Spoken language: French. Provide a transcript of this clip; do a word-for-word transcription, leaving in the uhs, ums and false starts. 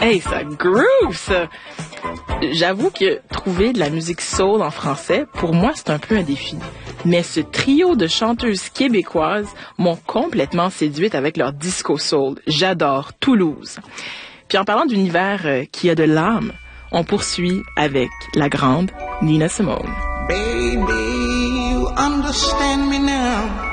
Hey, ça groove, ça! J'avoue que trouver de la musique soul en français, pour moi, c'est un peu un défi. Mais ce trio de chanteuses québécoises m'ont complètement séduite avec leur disco soul. J'adore Toulouse. Puis en parlant d'univers euh, qui a de l'âme, on poursuit avec la grande Nina Simone. Baby, you understand me now.